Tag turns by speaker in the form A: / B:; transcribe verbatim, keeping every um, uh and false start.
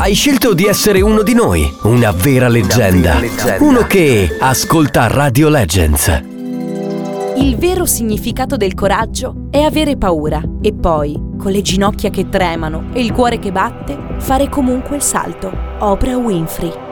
A: Hai scelto di essere uno di noi, una vera leggenda,
B: Una vera leggenda.
A: uno che ascolta Radio Legends.
C: Il vero significato del coraggio è avere paura e poi, con le ginocchia che tremano e il cuore che batte, fare comunque il salto. Oprah Winfrey.